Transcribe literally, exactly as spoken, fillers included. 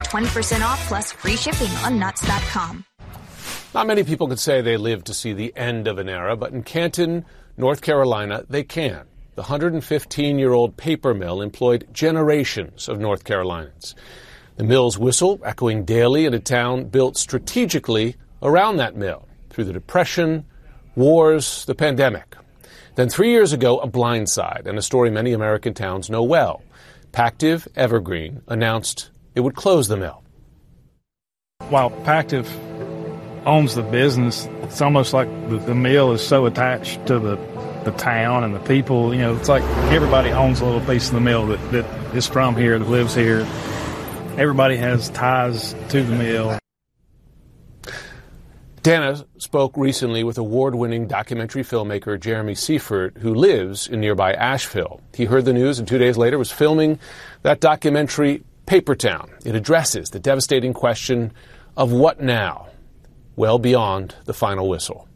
twenty percent off plus free shipping on nuts dot com. Not many people could say they lived to see the end of an era, but in Canton, North Carolina, they can. The one hundred fifteen-year-old paper mill employed generations of North Carolinians. The mill's whistle echoing daily in a town built strategically around that mill through the Depression, wars, the pandemic. Then three years ago, a blindside and a story many American towns know well. Pactiv Evergreen announced it would close the mill. While Pactiv owns the business, it's almost like the, the mill is so attached to the, the town and the people. You know, it's like everybody owns a little piece of the mill that, that is from here, that lives here. Everybody has ties to the mill. Dana spoke recently with award-winning documentary filmmaker Jeremy Seifert, who lives in nearby Asheville. He heard the news and two days later was filming that documentary, Paper Town. It addresses the devastating question of what now, well beyond the final whistle.